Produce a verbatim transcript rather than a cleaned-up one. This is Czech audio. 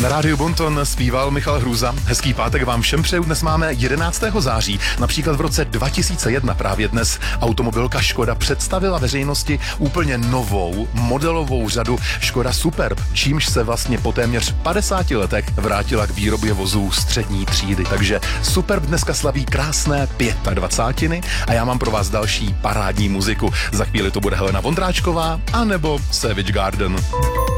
Na rádiu Bonton zpíval Michal Hruza. Hezký pátek vám všem přeju. Dnes máme jedenáctého září. Například v roce dva tisíce jedna právě dnes automobilka Škoda představila veřejnosti úplně novou modelovou řadu Škoda Superb, čímž se vlastně po téměř padesáti letech vrátila k výrobě vozů střední třídy. Takže Superb dneska slaví krásné dvacátiny a já mám pro vás další parádní muziku. Za chvíli to bude Helena Vondráčková anebo Savage Garden.